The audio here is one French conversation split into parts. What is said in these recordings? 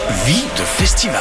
Vie de festival.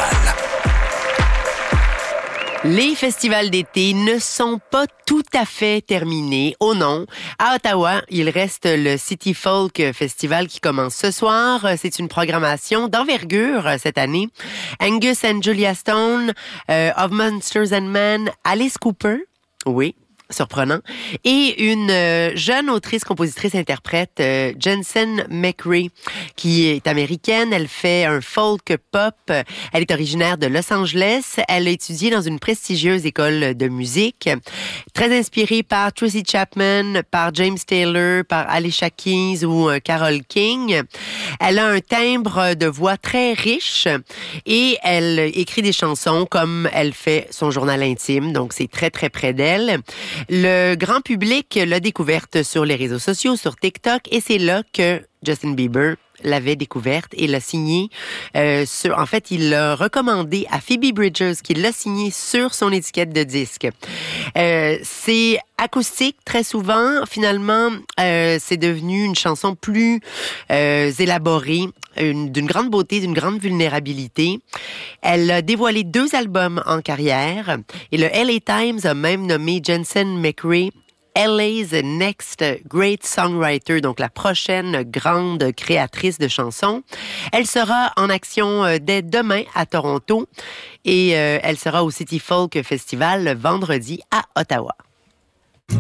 Les festivals d'été ne sont pas tout à fait terminés. Oh non! À Ottawa, il reste le City Folk Festival qui commence ce soir. C'est une programmation d'envergure cette année. Angus and Julia Stone, Of Monsters and Men, Alice Cooper, oui, surprenant, et une jeune autrice, compositrice, interprète, Jensen McRae, qui est américaine. Elle fait un folk pop. Elle est originaire de Los Angeles. Elle a étudié dans une prestigieuse école de musique. Très inspirée par Tracy Chapman, par James Taylor, par Alicia Keys ou Carole King. Elle a un timbre de voix très riche et elle écrit des chansons comme elle fait son journal intime. Donc, c'est très, très près d'elle. Le grand public l'a découverte sur les réseaux sociaux, sur TikTok, et c'est là que Justin Bieber l'avait découverte et l'a signée. En fait, il l'a recommandé à Phoebe Bridgers, qui l'a signée sur son étiquette de disque. C'est acoustique très souvent. Finalement, c'est devenu une chanson plus élaborée, d'une grande beauté, d'une grande vulnérabilité. Elle a dévoilé 2 albums en carrière et le LA Times a même nommé Jensen McRae LA's Next Great Songwriter, donc la prochaine grande créatrice de chansons. Elle sera en action dès demain à Toronto et elle sera au City Folk Festival vendredi à Ottawa.